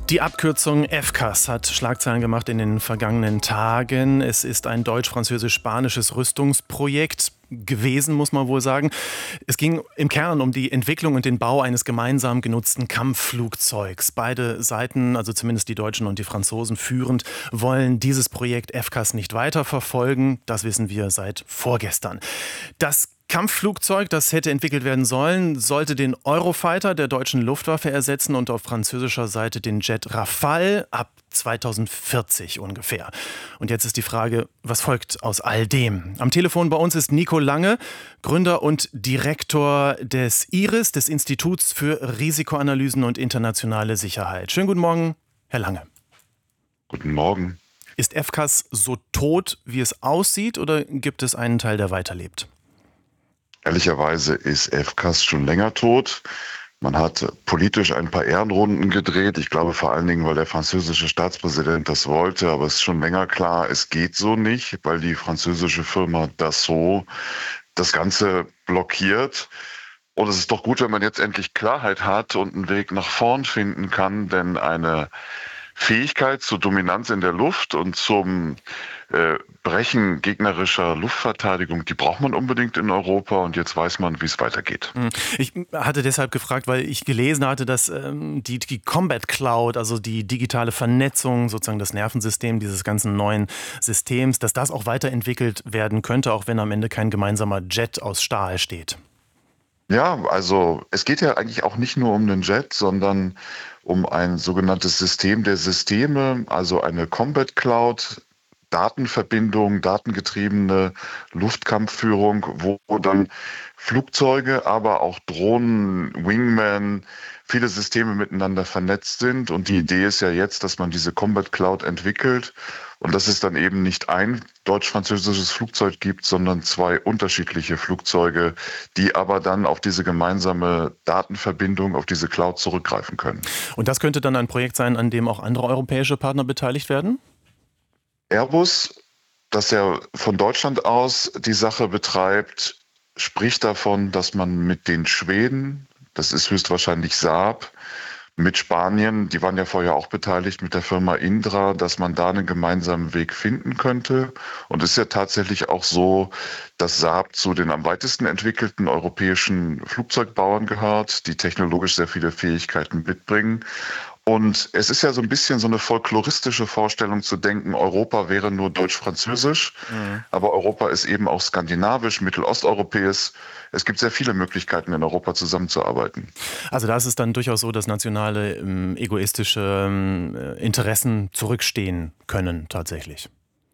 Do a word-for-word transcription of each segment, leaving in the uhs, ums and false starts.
Die Abkürzung F C A S hat Schlagzeilen gemacht in den vergangenen Tagen. Es ist ein deutsch-französisch-spanisches Rüstungsprojekt gewesen, muss man wohl sagen. Es ging im Kern um die Entwicklung und den Bau eines gemeinsam genutzten Kampfflugzeugs. Beide Seiten, also zumindest die Deutschen und die Franzosen führend, wollen dieses Projekt F C A S nicht weiterverfolgen. Das wissen wir seit vorgestern. Das Kampfflugzeug, das hätte entwickelt werden sollen, sollte den Eurofighter der deutschen Luftwaffe ersetzen und auf französischer Seite den Jet Rafale ab zweitausendvierzig ungefähr. Und jetzt ist die Frage, was folgt aus all dem? Am Telefon bei uns ist Nico Lange, Gründer und Direktor des I R I S, des Instituts für Risikoanalysen und internationale Sicherheit. Schönen guten Morgen, Herr Lange. Guten Morgen. Ist F C A S so tot, wie es aussieht, oder gibt es einen Teil, der weiterlebt? Ehrlicherweise ist F C A S schon länger tot. Man hat politisch ein paar Ehrenrunden gedreht. Ich glaube vor allen Dingen, weil der französische Staatspräsident das wollte. Aber es ist schon länger klar, es geht so nicht, weil die französische Firma Dassault das Ganze blockiert. Und es ist doch gut, wenn man jetzt endlich Klarheit hat und einen Weg nach vorn finden kann, denn eine Fähigkeit zur Dominanz in der Luft und zum äh, Brechen gegnerischer Luftverteidigung, die braucht man unbedingt in Europa, und jetzt weiß man, wie es weitergeht. Ich hatte deshalb gefragt, weil ich gelesen hatte, dass ähm, die, die Combat Cloud, also die digitale Vernetzung, sozusagen das Nervensystem dieses ganzen neuen Systems, dass das auch weiterentwickelt werden könnte, auch wenn am Ende kein gemeinsamer Jet aus Stahl steht. Ja, also es geht ja eigentlich auch nicht nur um den Jet, sondern um ein sogenanntes System der Systeme, also eine Combat Cloud, Datenverbindung, datengetriebene Luftkampfführung, wo dann Flugzeuge, aber auch Drohnen, Wingman, viele Systeme miteinander vernetzt sind. Und die Idee ist ja jetzt, dass man diese Combat Cloud entwickelt und dass es dann eben nicht ein deutsch-französisches Flugzeug gibt, sondern zwei unterschiedliche Flugzeuge, die aber dann auf diese gemeinsame Datenverbindung, auf diese Cloud zurückgreifen können. Und das könnte dann ein Projekt sein, an dem auch andere europäische Partner beteiligt werden? Airbus, das ja von Deutschland aus die Sache betreibt, spricht davon, dass man mit den Schweden, das ist höchstwahrscheinlich Saab, mit Spanien, die waren ja vorher auch beteiligt, mit der Firma Indra, dass man da einen gemeinsamen Weg finden könnte. Und es ist ja tatsächlich auch so, dass Saab zu den am weitesten entwickelten europäischen Flugzeugbauern gehört, die technologisch sehr viele Fähigkeiten mitbringen. Und es ist ja so ein bisschen so eine folkloristische Vorstellung zu denken, Europa wäre nur deutsch-französisch, mhm. aber Europa ist eben auch skandinavisch, mittelosteuropäisch. Es gibt sehr viele Möglichkeiten, in Europa zusammenzuarbeiten. Also da ist es dann durchaus so, dass nationale ähm, egoistische ähm, Interessen zurückstehen können tatsächlich.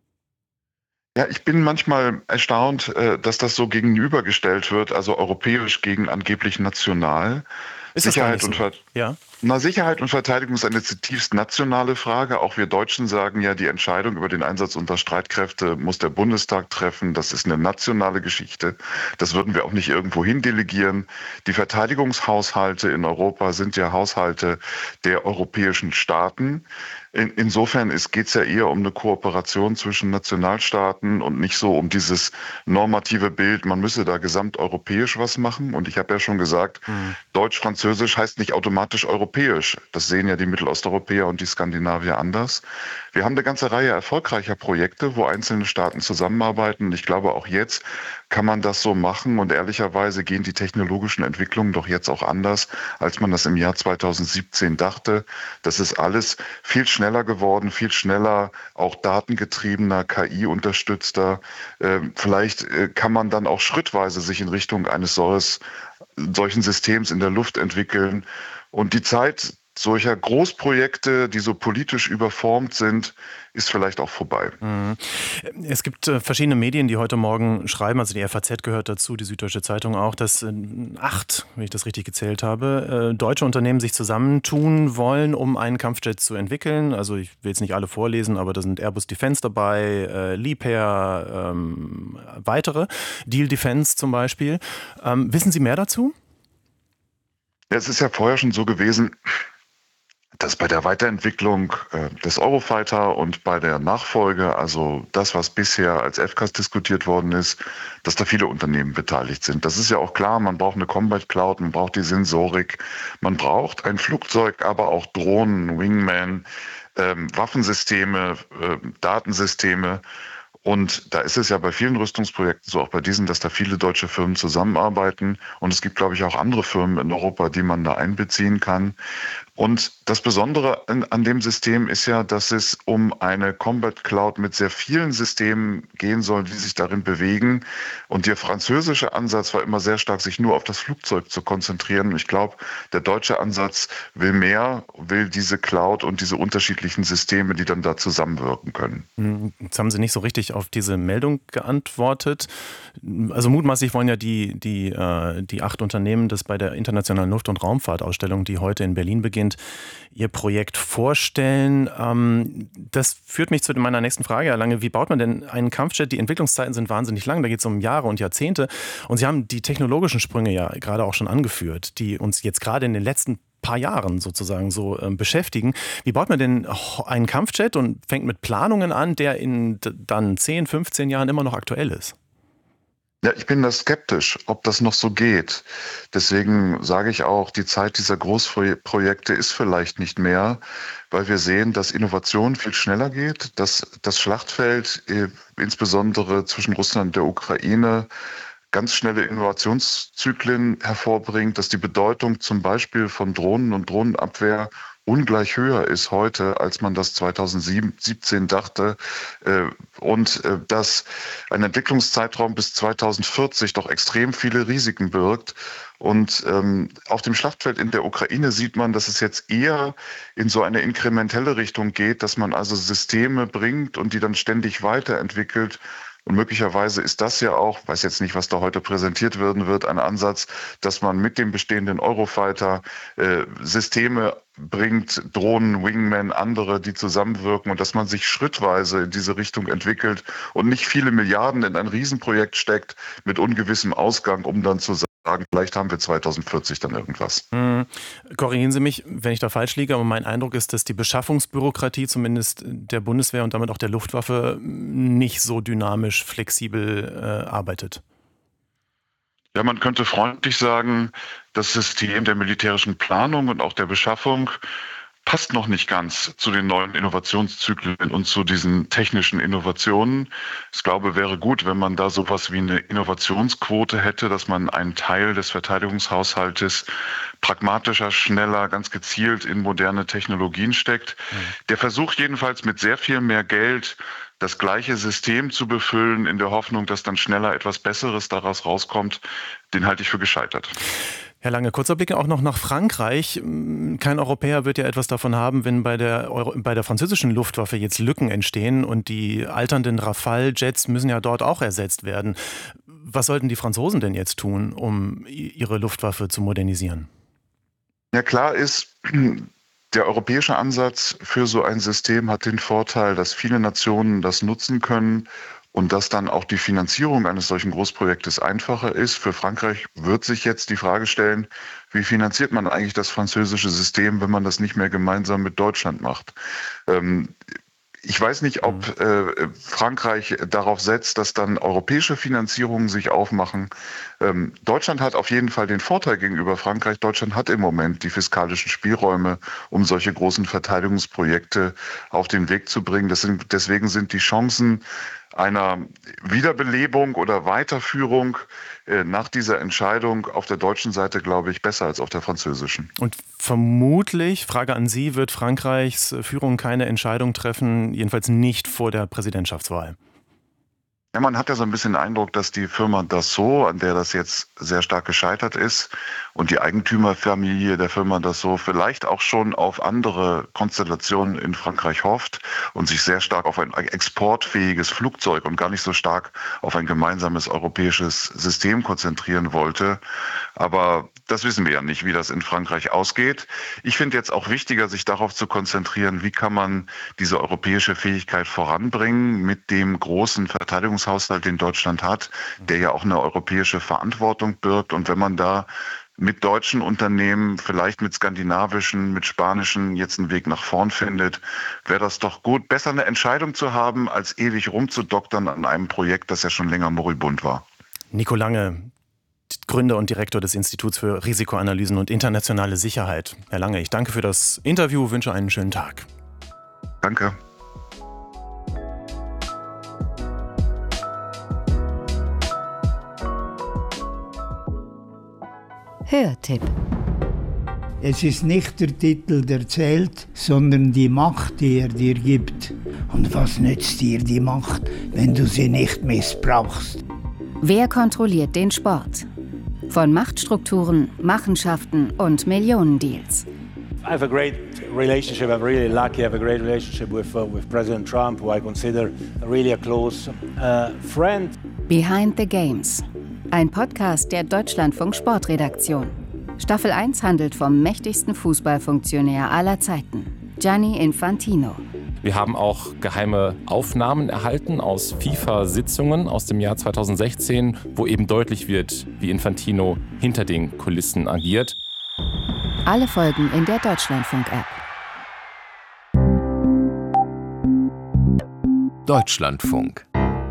Ja, ich bin manchmal erstaunt, dass das so gegenübergestellt wird, also europäisch gegen angeblich national. Ist Sicherheit das gar nicht so? und Ver- Ja. Na, Sicherheit und Verteidigung ist eine zutiefst nationale Frage. Auch wir Deutschen sagen ja, die Entscheidung über den Einsatz unserer Streitkräfte muss der Bundestag treffen. Das ist eine nationale Geschichte. Das würden wir auch nicht irgendwo hin delegieren. Die Verteidigungshaushalte in Europa sind ja Haushalte der europäischen Staaten. In, insofern geht es ja eher um eine Kooperation zwischen Nationalstaaten und nicht so um dieses normative Bild, man müsse da gesamteuropäisch was machen. Und ich habe ja schon gesagt, mhm. Deutsch-Französisch heißt nicht automatisch europäisch. Das sehen ja die Mittelosteuropäer und die Skandinavier anders. Wir haben eine ganze Reihe erfolgreicher Projekte, wo einzelne Staaten zusammenarbeiten. Ich glaube, auch jetzt kann man das so machen. Und ehrlicherweise gehen die technologischen Entwicklungen doch jetzt auch anders, als man das im Jahr zweitausendsiebzehn dachte. Das ist alles viel schneller geworden, viel schneller, auch datengetriebener, K I-unterstützter. Vielleicht kann man dann auch schrittweise sich in Richtung eines solches, solchen Systems in der Luft entwickeln. Und die Zeit solcher Großprojekte, die so politisch überformt sind, ist vielleicht auch vorbei. Es gibt verschiedene Medien, die heute Morgen schreiben, also die F A Z gehört dazu, die Süddeutsche Zeitung auch, dass acht, wenn ich das richtig gezählt habe, deutsche Unternehmen sich zusammentun wollen, um einen Kampfjet zu entwickeln. Also ich will jetzt nicht alle vorlesen, aber da sind Airbus Defence dabei, Liebherr, ähm, weitere, Diehl Defence zum Beispiel. Ähm, wissen Sie mehr dazu? Es ist ja vorher schon so gewesen, dass bei der Weiterentwicklung äh, des Eurofighter und bei der Nachfolge, also das, was bisher als F CAS diskutiert worden ist, dass da viele Unternehmen beteiligt sind. Das ist ja auch klar, man braucht eine Combat Cloud, man braucht die Sensorik, man braucht ein Flugzeug, aber auch Drohnen, Wingman, ähm, Waffensysteme, äh, Datensysteme. Und da ist es ja bei vielen Rüstungsprojekten, so auch bei diesen, dass da viele deutsche Firmen zusammenarbeiten. Und es gibt, glaube ich, auch andere Firmen in Europa, die man da einbeziehen kann. Und das Besondere an, an dem System ist ja, dass es um eine Combat Cloud mit sehr vielen Systemen gehen soll, die sich darin bewegen. Und der französische Ansatz war immer sehr stark, sich nur auf das Flugzeug zu konzentrieren. Und ich glaube, der deutsche Ansatz will mehr, will diese Cloud und diese unterschiedlichen Systeme, die dann da zusammenwirken können. Jetzt haben Sie nicht so richtig auf diese Meldung geantwortet. Also mutmaßlich wollen ja die, die, äh, die acht Unternehmen das bei der Internationalen Luft- und Raumfahrtausstellung, die heute in Berlin beginnt, ihr Projekt vorstellen. Ähm, das führt mich zu meiner nächsten Frage, Herr Lange. Wie baut man denn einen Kampfjet? Die Entwicklungszeiten sind wahnsinnig lang, da geht es um Jahre und Jahrzehnte. Und Sie haben die technologischen Sprünge ja gerade auch schon angeführt, die uns jetzt gerade in den letzten paar Jahren sozusagen so äh, beschäftigen. Wie baut man denn einen Kampfjet und fängt mit Planungen an, der in dann zehn, fünfzehn Jahren immer noch aktuell ist? Ja, ich bin da skeptisch, ob das noch so geht. Deswegen sage ich auch, die Zeit dieser Großprojekte ist vielleicht nicht mehr, weil wir sehen, dass Innovation viel schneller geht, dass das Schlachtfeld äh, insbesondere zwischen Russland und der Ukraine ganz schnelle Innovationszyklen hervorbringt, dass die Bedeutung zum Beispiel von Drohnen und Drohnenabwehr ungleich höher ist heute, als man das zweitausendsiebzehn dachte, und dass ein Entwicklungszeitraum bis zweitausendvierzig doch extrem viele Risiken birgt. Und ähm, auf dem Schlachtfeld in der Ukraine sieht man, dass es jetzt eher in so eine inkrementelle Richtung geht, dass man also Systeme bringt und die dann ständig weiterentwickelt. Und möglicherweise ist das ja auch, weiß jetzt nicht, was da heute präsentiert werden wird, ein Ansatz, dass man mit dem bestehenden Eurofighter äh, Systeme bringt, Drohnen, Wingman, andere, die zusammenwirken und dass man sich schrittweise in diese Richtung entwickelt und nicht viele Milliarden in ein Riesenprojekt steckt mit ungewissem Ausgang, um dann zu sagen, vielleicht haben wir zweitausendvierzig dann irgendwas. Hm. Korrigieren Sie mich, wenn ich da falsch liege, aber mein Eindruck ist, dass die Beschaffungsbürokratie zumindest der Bundeswehr und damit auch der Luftwaffe nicht so dynamisch, flexibel äh, arbeitet. Ja, man könnte freundlich sagen, das System der militärischen Planung und auch der Beschaffung passt noch nicht ganz zu den neuen Innovationszyklen und zu diesen technischen Innovationen. Ich glaube, wäre gut, wenn man da sowas wie eine Innovationsquote hätte, dass man einen Teil des Verteidigungshaushaltes pragmatischer, schneller, ganz gezielt in moderne Technologien steckt. Mhm. Der Versuch jedenfalls mit sehr viel mehr Geld das gleiche System zu befüllen, in der Hoffnung, dass dann schneller etwas Besseres daraus rauskommt, den halte ich für gescheitert. Herr Lange, kurzer Blick auch noch nach Frankreich. Kein Europäer wird ja etwas davon haben, wenn bei der, Euro, bei der französischen Luftwaffe jetzt Lücken entstehen und die alternden Rafale-Jets müssen ja dort auch ersetzt werden. Was sollten die Franzosen denn jetzt tun, um ihre Luftwaffe zu modernisieren? Ja, klar ist, der europäische Ansatz für so ein System hat den Vorteil, dass viele Nationen das nutzen können und dass dann auch die Finanzierung eines solchen Großprojektes einfacher ist. Für Frankreich wird sich jetzt die Frage stellen, wie finanziert man eigentlich das französische System, wenn man das nicht mehr gemeinsam mit Deutschland macht? Ähm, Ich weiß nicht, ob äh, Frankreich darauf setzt, dass dann europäische Finanzierungen sich aufmachen. Ähm, Deutschland hat auf jeden Fall den Vorteil gegenüber Frankreich. Deutschland hat im Moment die fiskalischen Spielräume, um solche großen Verteidigungsprojekte auf den Weg zu bringen. Das sind, deswegen sind die Chancen einer Wiederbelebung oder Weiterführung äh, nach dieser Entscheidung auf der deutschen Seite, glaube ich, besser als auf der französischen. Und vermutlich, Frage an Sie, wird Frankreichs Führung keine Entscheidung treffen, jedenfalls nicht vor der Präsidentschaftswahl. Ja, man hat ja so ein bisschen den Eindruck, dass die Firma Dassault, an der das jetzt sehr stark gescheitert ist, und die Eigentümerfamilie der Firma Dassault vielleicht auch schon auf andere Konstellationen in Frankreich hofft und sich sehr stark auf ein exportfähiges Flugzeug und gar nicht so stark auf ein gemeinsames europäisches System konzentrieren wollte. Aber das wissen wir ja nicht, wie das in Frankreich ausgeht. Ich finde jetzt auch wichtiger, sich darauf zu konzentrieren, wie kann man diese europäische Fähigkeit voranbringen mit dem großen Verteidigungshaushalt, den Deutschland hat, der ja auch eine europäische Verantwortung birgt. Und wenn man da mit deutschen Unternehmen, vielleicht mit skandinavischen, mit spanischen jetzt einen Weg nach vorn findet, wäre das doch gut, besser eine Entscheidung zu haben, als ewig rumzudoktern an einem Projekt, das ja schon länger moribund war. Nico Lange, Gründer und Direktor des Instituts für Risikoanalysen und internationale Sicherheit. Herr Lange, ich danke für das Interview, wünsche einen schönen Tag. Danke. Hörtipp. Es ist nicht der Titel, der zählt, sondern die Macht, die er dir gibt. Und was nützt dir die Macht, wenn du sie nicht missbrauchst? Wer kontrolliert den Sport? Von Machtstrukturen, Machenschaften und Millionendeals. I have a great relationship. I'm really lucky. I have a great relationship with uh, with President Trump, who I consider really a close uh, friend. Behind the Games. Ein Podcast der Deutschlandfunk Sportredaktion. Staffel eins handelt vom mächtigsten Fußballfunktionär aller Zeiten, Gianni Infantino. Wir haben auch geheime Aufnahmen erhalten aus FIFA-Sitzungen aus dem Jahr zweitausendsechzehn, wo eben deutlich wird, wie Infantino hinter den Kulissen agiert. Alle Folgen in der Deutschlandfunk-App. Deutschlandfunk.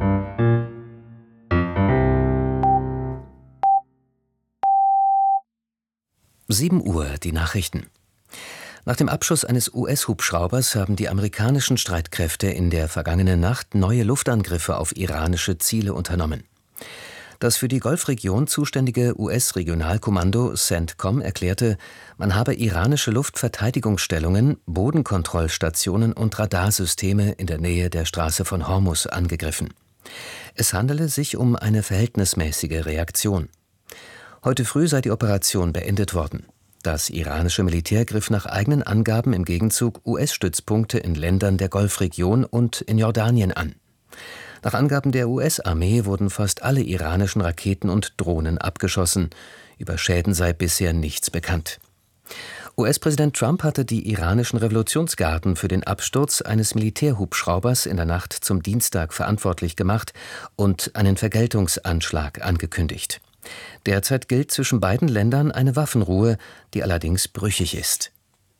sieben Uhr, die Nachrichten. Nach dem Abschuss eines U S-Hubschraubers haben die amerikanischen Streitkräfte in der vergangenen Nacht neue Luftangriffe auf iranische Ziele unternommen. Das für die Golfregion zuständige U S-Regionalkommando CENTCOM erklärte, man habe iranische Luftverteidigungsstellungen, Bodenkontrollstationen und Radarsysteme in der Nähe der Straße von Hormuz angegriffen. Es handele sich um eine verhältnismäßige Reaktion. Heute früh sei die Operation beendet worden. Das iranische Militär griff nach eigenen Angaben im Gegenzug U S-Stützpunkte in Ländern der Golfregion und in Jordanien an. Nach Angaben der U S-Armee wurden fast alle iranischen Raketen und Drohnen abgeschossen. Über Schäden sei bisher nichts bekannt. U S-Präsident Trump hatte die iranischen Revolutionsgarden für den Absturz eines Militärhubschraubers in der Nacht zum Dienstag verantwortlich gemacht und einen Vergeltungsanschlag angekündigt. Derzeit gilt zwischen beiden Ländern eine Waffenruhe, die allerdings brüchig ist.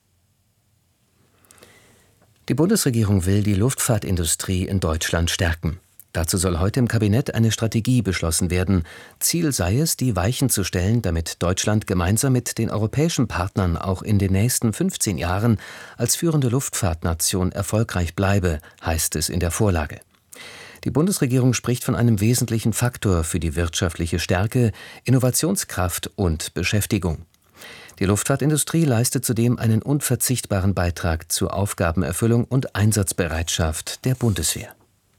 Die Bundesregierung will die Luftfahrtindustrie in Deutschland stärken. Dazu soll heute im Kabinett eine Strategie beschlossen werden. Ziel sei es, die Weichen zu stellen, damit Deutschland gemeinsam mit den europäischen Partnern auch in den nächsten fünfzehn Jahren als führende Luftfahrtnation erfolgreich bleibe, heißt es in der Vorlage. Die Bundesregierung spricht von einem wesentlichen Faktor für die wirtschaftliche Stärke, Innovationskraft und Beschäftigung. Die Luftfahrtindustrie leistet zudem einen unverzichtbaren Beitrag zur Aufgabenerfüllung und Einsatzbereitschaft der Bundeswehr.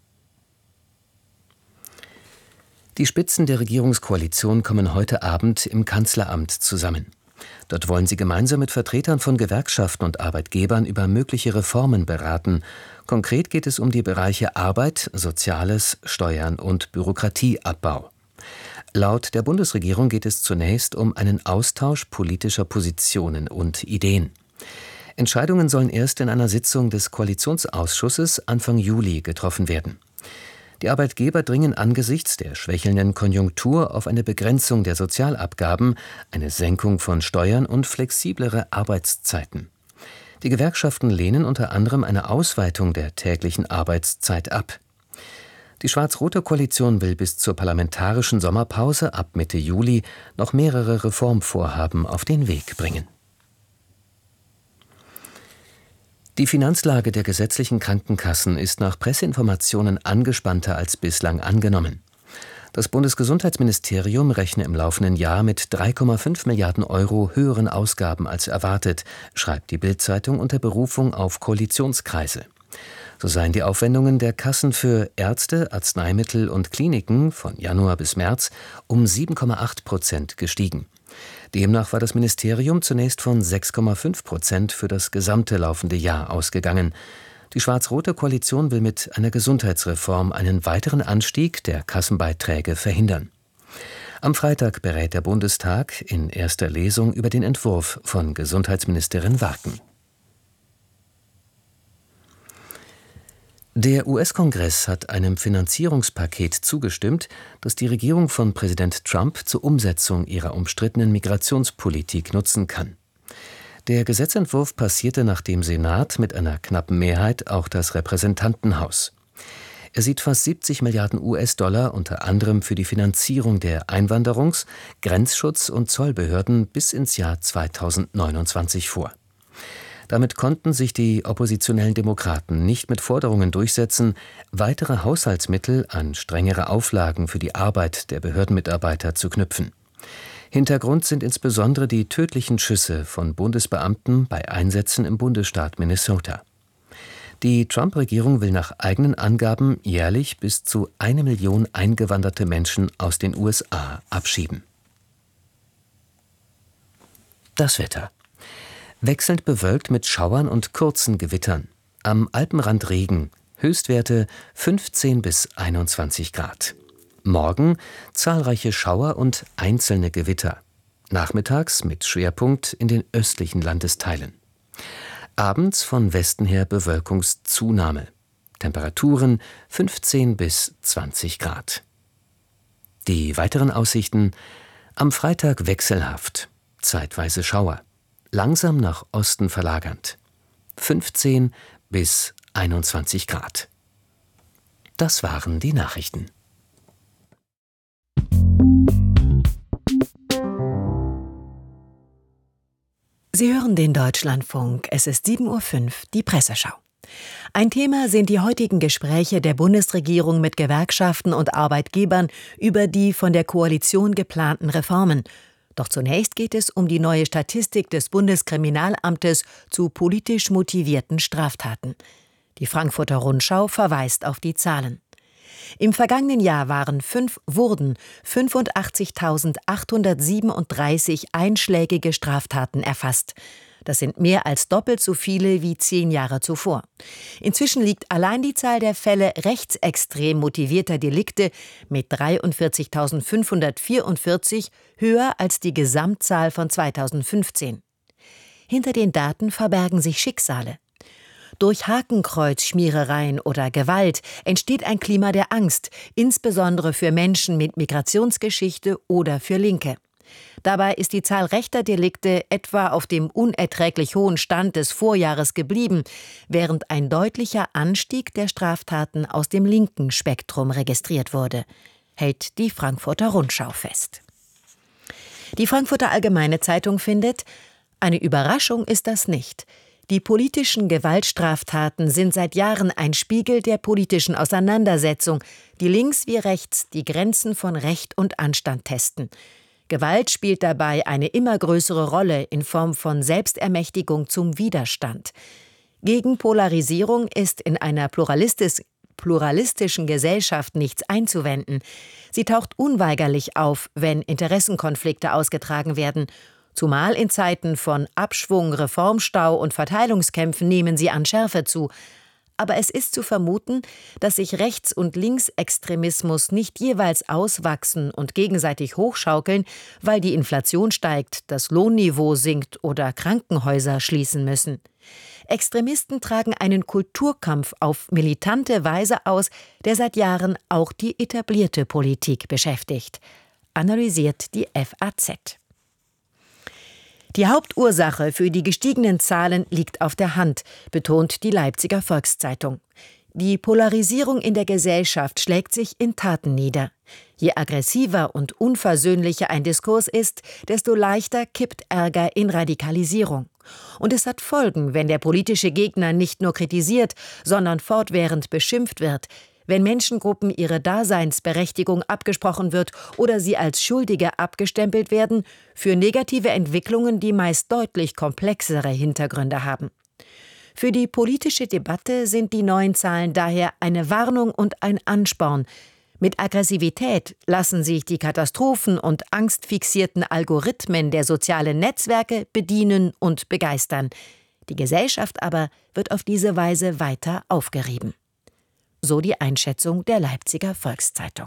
Die Spitzen der Regierungskoalition kommen heute Abend im Kanzleramt zusammen. Dort wollen sie gemeinsam mit Vertretern von Gewerkschaften und Arbeitgebern über mögliche Reformen beraten. Konkret geht es um die Bereiche Arbeit, Soziales, Steuern und Bürokratieabbau. Laut der Bundesregierung geht es zunächst um einen Austausch politischer Positionen und Ideen. Entscheidungen sollen erst in einer Sitzung des Koalitionsausschusses Anfang Juli getroffen werden. Die Arbeitgeber dringen angesichts der schwächelnden Konjunktur auf eine Begrenzung der Sozialabgaben, eine Senkung von Steuern und flexiblere Arbeitszeiten. Die Gewerkschaften lehnen unter anderem eine Ausweitung der täglichen Arbeitszeit ab. Die schwarz-rote Koalition will bis zur parlamentarischen Sommerpause ab Mitte Juli noch mehrere Reformvorhaben auf den Weg bringen. Die Finanzlage der gesetzlichen Krankenkassen ist nach Presseinformationen angespannter als bislang angenommen. Das Bundesgesundheitsministerium rechne im laufenden Jahr mit drei Komma fünf Milliarden Euro höheren Ausgaben als erwartet, schreibt die Bild-Zeitung unter Berufung auf Koalitionskreise. So seien die Aufwendungen der Kassen für Ärzte, Arzneimittel und Kliniken von Januar bis März um sieben Komma acht Prozent gestiegen. Demnach war das Ministerium zunächst von sechs Komma fünf Prozent für das gesamte laufende Jahr ausgegangen. Die schwarz-rote Koalition will mit einer Gesundheitsreform einen weiteren Anstieg der Kassenbeiträge verhindern. Am Freitag berät der Bundestag in erster Lesung über den Entwurf von Gesundheitsministerin Warken. Der U S-Kongress hat einem Finanzierungspaket zugestimmt, das die Regierung von Präsident Trump zur Umsetzung ihrer umstrittenen Migrationspolitik nutzen kann. Der Gesetzentwurf passierte nach dem Senat mit einer knappen Mehrheit auch das Repräsentantenhaus. Er sieht fast siebzig Milliarden U S-Dollar unter anderem für die Finanzierung der Einwanderungs-, Grenzschutz- und Zollbehörden bis ins Jahr zweitausendneunundzwanzig vor. Damit konnten sich die oppositionellen Demokraten nicht mit Forderungen durchsetzen, weitere Haushaltsmittel an strengere Auflagen für die Arbeit der Behördenmitarbeiter zu knüpfen. Hintergrund sind insbesondere die tödlichen Schüsse von Bundesbeamten bei Einsätzen im Bundesstaat Minnesota. Die Trump-Regierung will nach eigenen Angaben jährlich bis zu eine Million eingewanderte Menschen aus den U S A abschieben. Das Wetter. Wechselnd bewölkt mit Schauern und kurzen Gewittern. Am Alpenrand Regen, Höchstwerte fünfzehn bis einundzwanzig Grad. Morgen zahlreiche Schauer und einzelne Gewitter. Nachmittags mit Schwerpunkt in den östlichen Landesteilen. Abends von Westen her Bewölkungszunahme. Temperaturen fünfzehn bis zwanzig Grad. Die weiteren Aussichten: am Freitag wechselhaft, zeitweise Schauer. Langsam nach Osten verlagernd. fünfzehn bis einundzwanzig Grad. Das waren die Nachrichten. Sie hören den Deutschlandfunk. Es ist sieben Uhr fünf, die Presseschau. Ein Thema sind die heutigen Gespräche der Bundesregierung mit Gewerkschaften und Arbeitgebern über die von der Koalition geplanten Reformen. Doch zunächst geht es um die neue Statistik des Bundeskriminalamtes zu politisch motivierten Straftaten. Die Frankfurter Rundschau verweist auf die Zahlen. Im vergangenen Jahr waren fünf, wurden fünfundachtzigtausendachthundertsiebenunddreißig einschlägige Straftaten erfasst. Das sind mehr als doppelt so viele wie zehn Jahre zuvor. Inzwischen liegt allein die Zahl der Fälle rechtsextrem motivierter Delikte mit dreiundvierzigtausendfünfhundertvierundvierzig höher als die Gesamtzahl von zweitausendfünfzehn. Hinter den Daten verbergen sich Schicksale. Durch Hakenkreuzschmierereien oder Gewalt entsteht ein Klima der Angst, insbesondere für Menschen mit Migrationsgeschichte oder für Linke. Dabei ist die Zahl rechter Delikte etwa auf dem unerträglich hohen Stand des Vorjahres geblieben, während ein deutlicher Anstieg der Straftaten aus dem linken Spektrum registriert wurde, hält die Frankfurter Rundschau fest. Die Frankfurter Allgemeine Zeitung findet: Eine Überraschung ist das nicht. Die politischen Gewaltstraftaten sind seit Jahren ein Spiegel der politischen Auseinandersetzung, die links wie rechts die Grenzen von Recht und Anstand testen. Gewalt spielt dabei eine immer größere Rolle in Form von Selbstermächtigung zum Widerstand. Gegen Polarisierung ist in einer pluralistisch, pluralistischen Gesellschaft nichts einzuwenden. Sie taucht unweigerlich auf, wenn Interessenkonflikte ausgetragen werden. Zumal in Zeiten von Abschwung, Reformstau und Verteilungskämpfen nehmen sie an Schärfe zu. Aber es ist zu vermuten, dass sich Rechts- und Linksextremismus nicht jeweils auswachsen und gegenseitig hochschaukeln, weil die Inflation steigt, das Lohnniveau sinkt oder Krankenhäuser schließen müssen. Extremisten tragen einen Kulturkampf auf militante Weise aus, der seit Jahren auch die etablierte Politik beschäftigt, analysiert die F A Z. Die Hauptursache für die gestiegenen Zahlen liegt auf der Hand, betont die Leipziger Volkszeitung. Die Polarisierung in der Gesellschaft schlägt sich in Taten nieder. Je aggressiver und unversöhnlicher ein Diskurs ist, desto leichter kippt Ärger in Radikalisierung. Und es hat Folgen, wenn der politische Gegner nicht nur kritisiert, sondern fortwährend beschimpft wird, wenn Menschengruppen ihre Daseinsberechtigung abgesprochen wird oder sie als Schuldige abgestempelt werden, für negative Entwicklungen, die meist deutlich komplexere Hintergründe haben. Für die politische Debatte sind die neuen Zahlen daher eine Warnung und ein Ansporn. Mit Aggressivität lassen sich die katastrophen- und angstfixierten Algorithmen der sozialen Netzwerke bedienen und begeistern. Die Gesellschaft aber wird auf diese Weise weiter aufgerieben. So die Einschätzung der Leipziger Volkszeitung.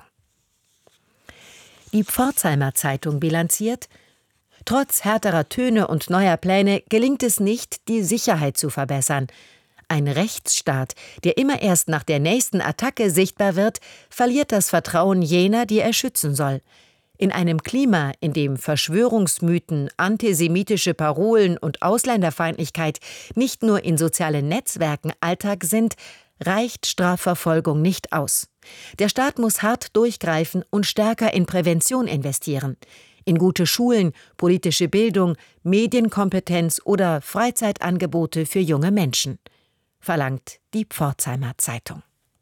Die Pforzheimer Zeitung bilanziert: Trotz härterer Töne und neuer Pläne gelingt es nicht, die Sicherheit zu verbessern. Ein Rechtsstaat, der immer erst nach der nächsten Attacke sichtbar wird, verliert das Vertrauen jener, die er schützen soll. In einem Klima, in dem Verschwörungsmythen, antisemitische Parolen und Ausländerfeindlichkeit nicht nur in sozialen Netzwerken Alltag sind, reicht Strafverfolgung nicht aus. Der Staat muss hart durchgreifen und stärker in Prävention investieren. In gute Schulen, politische Bildung, Medienkompetenz oder Freizeitangebote für junge Menschen, verlangt die Pforzheimer Zeitung.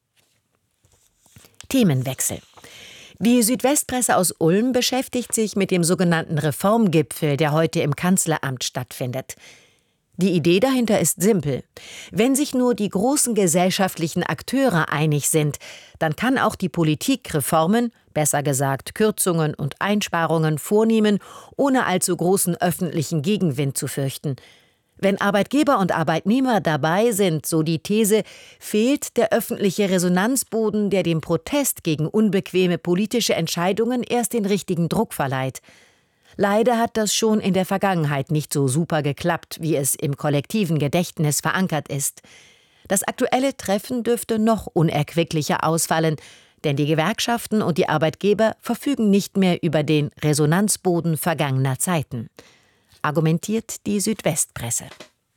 Themenwechsel. Die Südwestpresse aus Ulm beschäftigt sich mit dem sogenannten Reformgipfel, der heute im Kanzleramt stattfindet. Die Idee dahinter ist simpel. Wenn sich nur die großen gesellschaftlichen Akteure einig sind, dann kann auch die Politik Reformen, besser gesagt Kürzungen und Einsparungen vornehmen, ohne allzu großen öffentlichen Gegenwind zu fürchten. Wenn Arbeitgeber und Arbeitnehmer dabei sind, so die These, fehlt der öffentliche Resonanzboden, der dem Protest gegen unbequeme politische Entscheidungen erst den richtigen Druck verleiht. Leider hat das schon in der Vergangenheit nicht so super geklappt, wie es im kollektiven Gedächtnis verankert ist. Das aktuelle Treffen dürfte noch unerquicklicher ausfallen, denn die Gewerkschaften und die Arbeitgeber verfügen nicht mehr über den Resonanzboden vergangener Zeiten, argumentiert die Südwestpresse.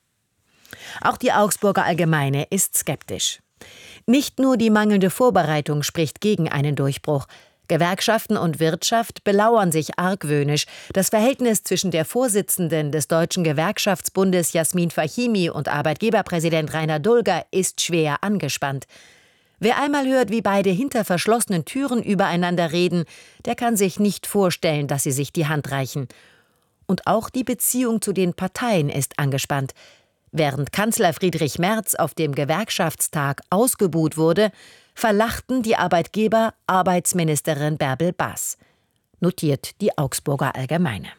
Auch die Augsburger Allgemeine ist skeptisch. Nicht nur die mangelnde Vorbereitung spricht gegen einen Durchbruch. Gewerkschaften und Wirtschaft belauern sich argwöhnisch. Das Verhältnis zwischen der Vorsitzenden des Deutschen Gewerkschaftsbundes Jasmin Fahimi und Arbeitgeberpräsident Rainer Dulger ist schwer angespannt. Wer einmal hört, wie beide hinter verschlossenen Türen übereinander reden, der kann sich nicht vorstellen, dass sie sich die Hand reichen. Und auch die Beziehung zu den Parteien ist angespannt. Während Kanzler Friedrich Merz auf dem Gewerkschaftstag ausgebuht wurde, verlachten die Arbeitgeber Arbeitsministerin Bärbel Baas, notiert die Augsburger Allgemeine.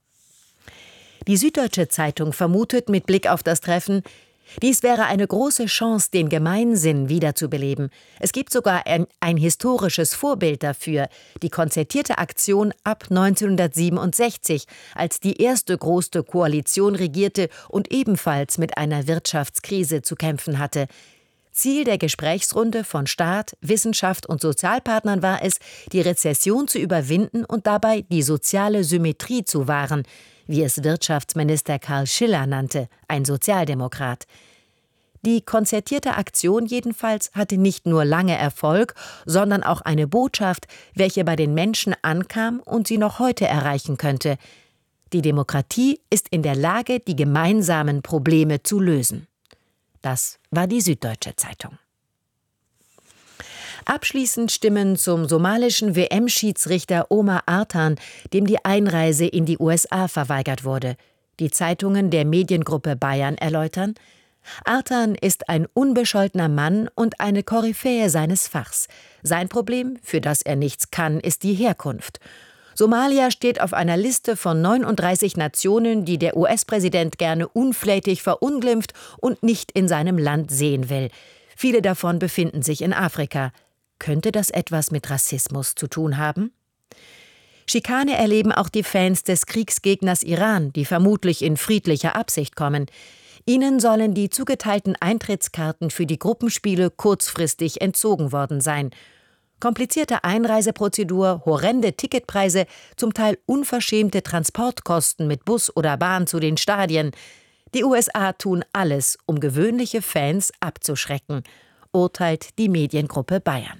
Die Süddeutsche Zeitung vermutet mit Blick auf das Treffen, dies wäre eine große Chance, den Gemeinsinn wiederzubeleben. Es gibt sogar ein, ein historisches Vorbild dafür, die konzertierte Aktion ab neunzehnhundertsiebenundsechzig, als die erste große Koalition regierte und ebenfalls mit einer Wirtschaftskrise zu kämpfen hatte. Ziel der Gesprächsrunde von Staat, Wissenschaft und Sozialpartnern war es, die Rezession zu überwinden und dabei die soziale Symmetrie zu wahren, wie es Wirtschaftsminister Karl Schiller nannte, ein Sozialdemokrat. Die konzertierte Aktion jedenfalls hatte nicht nur lange Erfolg, sondern auch eine Botschaft, welche bei den Menschen ankam und sie noch heute erreichen könnte. Die Demokratie ist in der Lage, die gemeinsamen Probleme zu lösen. Das war die Süddeutsche Zeitung. Abschließend Stimmen zum somalischen W M-Schiedsrichter Omar Artan, dem die Einreise in die U S A verweigert wurde. Die Zeitungen der Mediengruppe Bayern erläutern: Artan ist ein unbescholtener Mann und eine Koryphäe seines Fachs. Sein Problem, für das er nichts kann, ist die Herkunft. Somalia steht auf einer Liste von neununddreißig Nationen, die der U S-Präsident gerne unflätig verunglimpft und nicht in seinem Land sehen will. Viele davon befinden sich in Afrika. Könnte das etwas mit Rassismus zu tun haben? Schikane erleben auch die Fans des Kriegsgegners Iran, die vermutlich in friedlicher Absicht kommen. Ihnen sollen die zugeteilten Eintrittskarten für die Gruppenspiele kurzfristig entzogen worden sein. Komplizierte Einreiseprozedur, horrende Ticketpreise, zum Teil unverschämte Transportkosten mit Bus oder Bahn zu den Stadien. Die U S A tun alles, um gewöhnliche Fans abzuschrecken, urteilt die Mediengruppe Bayern.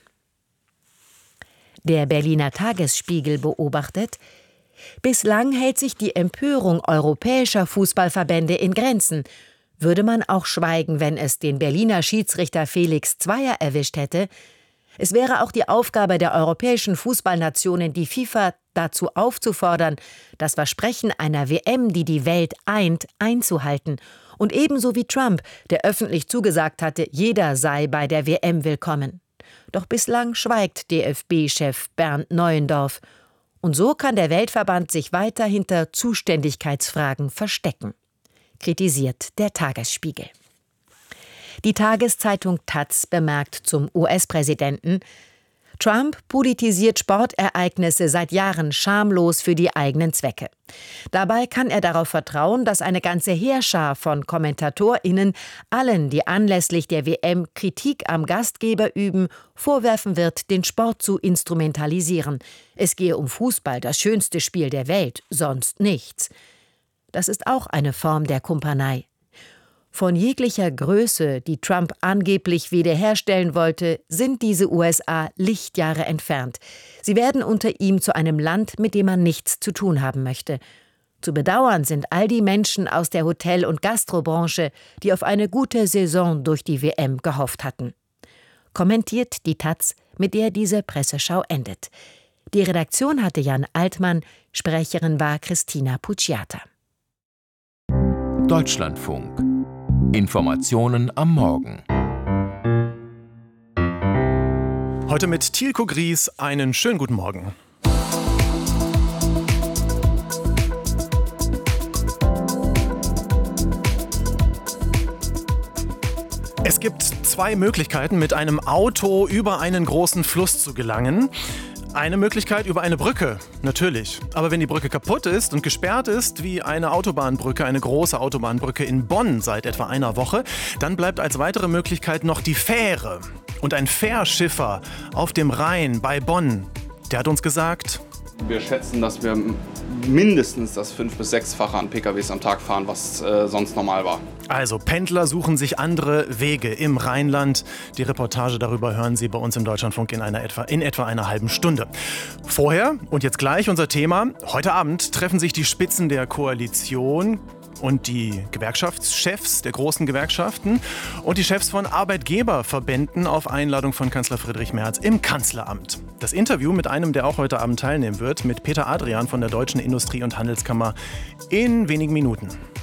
Der Berliner Tagesspiegel beobachtet: Bislang hält sich die Empörung europäischer Fußballverbände in Grenzen. Würde man auch schweigen, wenn es den Berliner Schiedsrichter Felix Zweier erwischt hätte? Es wäre auch die Aufgabe der europäischen Fußballnationen, die FIFA dazu aufzufordern, das Versprechen einer W M, die die Welt eint, einzuhalten. Und ebenso wie Trump, der öffentlich zugesagt hatte, jeder sei bei der W M willkommen. Doch bislang schweigt D F B-Chef Bernd Neuendorf. Und so kann der Weltverband sich weiter hinter Zuständigkeitsfragen verstecken, kritisiert der Tagesspiegel. Die Tageszeitung Taz bemerkt zum U S-Präsidenten: Trump politisiert Sportereignisse seit Jahren schamlos für die eigenen Zwecke. Dabei kann er darauf vertrauen, dass eine ganze Heerschar von KommentatorInnen allen, die anlässlich der W M Kritik am Gastgeber üben, vorwerfen wird, den Sport zu instrumentalisieren. Es gehe um Fußball, das schönste Spiel der Welt, sonst nichts. Das ist auch eine Form der Kumpanei. Von jeglicher Größe, die Trump angeblich wiederherstellen wollte, sind diese U S A Lichtjahre entfernt. Sie werden unter ihm zu einem Land, mit dem man nichts zu tun haben möchte. Zu bedauern sind all die Menschen aus der Hotel- und Gastrobranche, die auf eine gute Saison durch die W M gehofft hatten. Kommentiert die Taz, mit der diese Presseschau endet. Die Redaktion hatte Jan Altmann, Sprecherin war Christina Pucciata. Deutschlandfunk. Informationen am Morgen. Heute mit Thielko Gries. Einen schönen guten Morgen. Es gibt zwei Möglichkeiten, mit einem Auto über einen großen Fluss zu gelangen. Eine Möglichkeit über eine Brücke, natürlich. Aber wenn die Brücke kaputt ist und gesperrt ist, wie eine Autobahnbrücke, eine große Autobahnbrücke in Bonn seit etwa einer Woche, dann bleibt als weitere Möglichkeit noch die Fähre. Und ein Fährschiffer auf dem Rhein bei Bonn, der hat uns gesagt: Wir schätzen, dass wir mindestens das fünf- bis sechsfache an P K Ws am Tag fahren, was äh, sonst normal war. Also Pendler suchen sich andere Wege im Rheinland. Die Reportage darüber hören Sie bei uns im Deutschlandfunk in, einer etwa, in etwa einer halben Stunde. Vorher und jetzt gleich unser Thema. Heute Abend treffen sich die Spitzen der Koalition und die Gewerkschaftschefs der großen Gewerkschaften und die Chefs von Arbeitgeberverbänden auf Einladung von Kanzler Friedrich Merz im Kanzleramt. Das Interview mit einem, der auch heute Abend teilnehmen wird, mit Peter Adrian von der Deutschen Industrie- und Handelskammer, in wenigen Minuten.